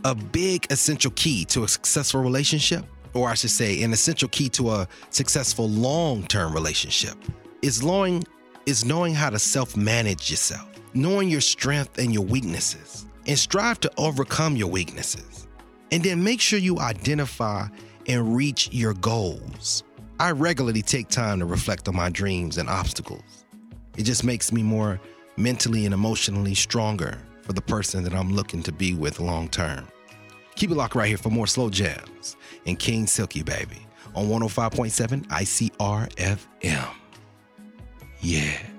A big essential key to a successful relationship, or I should say, an essential key to a successful long-term relationship, is knowing how to self-manage yourself, knowing your strength and your weaknesses, and strive to overcome your weaknesses. And then make sure you identify and reach your goals. I regularly take time to reflect on my dreams and obstacles. It just makes me more mentally and emotionally stronger for the person that I'm looking to be with long term. Keep it locked right here for more slow jams and King Silky Baby on 105.7 ICR FM. Yeah.